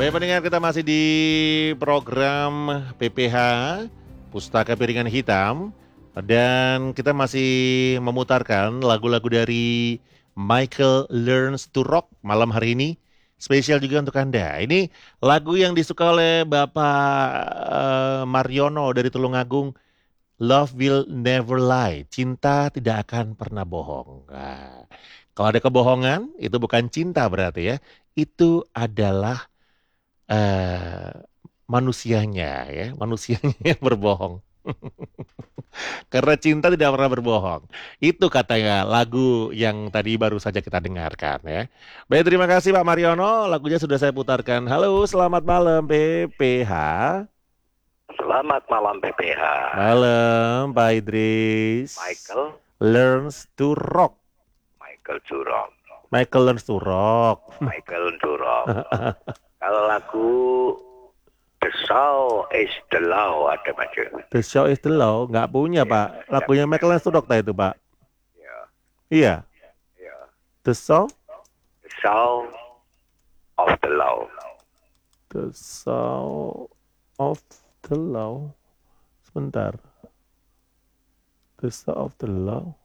Baik pendengar, kita masih di program PPH Pustaka Piringan Hitam dan kita masih memutarkan lagu-lagu dari Michael Learns to Rock malam hari ini. Spesial juga untuk Anda. Ini lagu yang disuka oleh Bapak Mariono dari Tulungagung. Love will never lie. Cinta tidak akan pernah bohong. Nah, kalau ada kebohongan, itu bukan cinta berarti ya. Itu adalah eh manusianya ya, manusianya yang berbohong. Karena cinta tidak pernah berbohong. Itu katanya lagu yang tadi baru saja kita dengarkan ya. Baik, terima kasih Pak Mariono. Lagunya sudah saya putarkan. Halo, selamat malam PPH. Selamat malam PPH. Malam Pak Idris. Michael Learns to Rock. Curong. Michael Learns to Rock. Michael Curong. Kalau lagu The Show is the Law ada macam. The Show is the Law. Nggak punya Pak. Lagunya Michael Learns to Rock itu Pak. Ya, Iya. ya. The Show. The Show of the Law. The Show of the Law. Sebentar. The Show of the Law.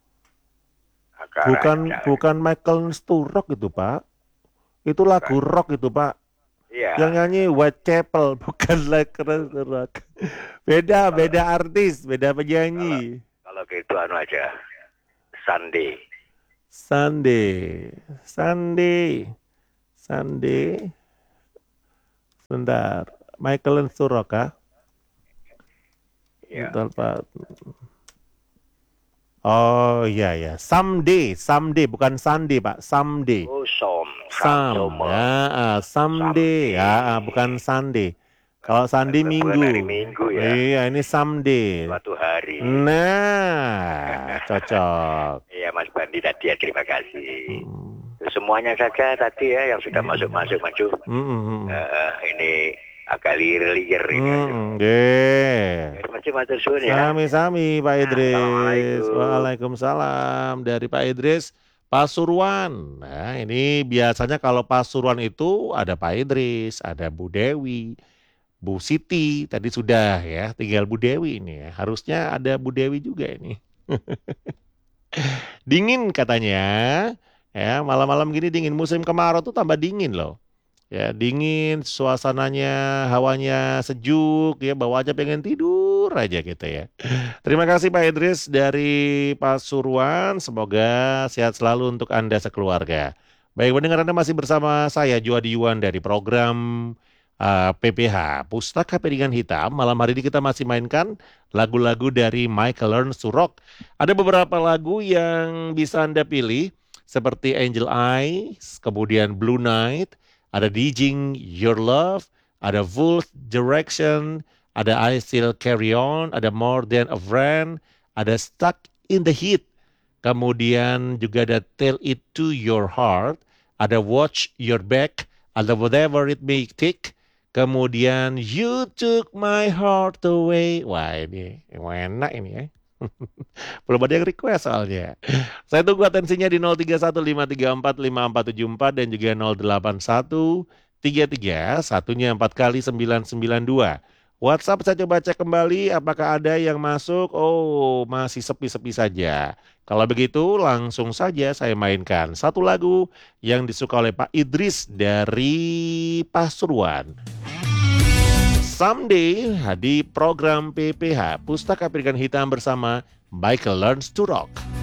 Bukan Michael Learns to Rock itu Pak. Itu lagu rock itu Pak. Iya. Yang nyanyi Whitechapel, bukan Michael Learns to Rock. Beda artis, beda penyanyi. Kalau gitu anu aja. Sunday. Sebentar. Michael Learns to Rock kah? Ya. Bentar, Pak. Oh iya. Someday, bukan Sunday Pak. Someday. Oh, Someday. Ya, bukan Sunday. Kalau Sunday Bukan Minggu. hari Minggu ya. Iya, ini someday. Suatu hari. Nah, cocok. Iya Mas Bandi tadi ya, terima kasih. Semuanya saja tadi ya yang sudah masuk maju. Ini agak liar ini. Terima kasih Mas Tersun ya. Sami-sami Pak Idris. Assalamualaikum. Waalaikumsalam dari Pak Idris Pasuruan. Nah, ini biasanya kalau Pasuruan itu ada Pak Idris, ada Bu Dewi, Bu Siti, tadi sudah ya, tinggal Bu Dewi ini ya. Harusnya ada Bu Dewi juga ini. Dingin katanya. Ya, malam-malam gini dingin. Musim kemarau tuh tambah dingin loh. Ya, dingin, suasananya, hawanya sejuk, ya, bawaannya pengen tidur aja gitu ya. Terima kasih Pak Idris dari Pasuruan. Semoga sehat selalu untuk Anda sekeluarga. Baik, pendengar Anda masih bersama saya Juadi Yuwan dari program PPH Pustaka Piringan Hitam. Malam hari ini kita masih mainkan lagu-lagu dari Michael Learns to Rock. Ada beberapa lagu yang bisa Anda pilih seperti Angel Eyes, kemudian Blue Night, ada Dijing Your Love, ada Wolf Direction, ada I Still Carry On, ada More Than a Friend, ada Stuck in the Heat, kemudian juga ada Tell It to Your Heart, ada Watch Your Back, ada Whatever It May Take, kemudian You Took My Heart Away. Wah, ini enak ini ya. Belum ada yang request soalnya. Saya tunggu atensinya di 0315345474 dan juga 08133 satunya 4 kali 992. WhatsApp saya coba cek kembali apakah ada yang masuk. Oh, masih sepi-sepi saja. Kalau begitu langsung saja saya mainkan satu lagu yang disuka oleh Pak Idris dari Pasuruan. Someday di program PPH Pustaka Piringan Hitam bersama Michael Learns to Rock.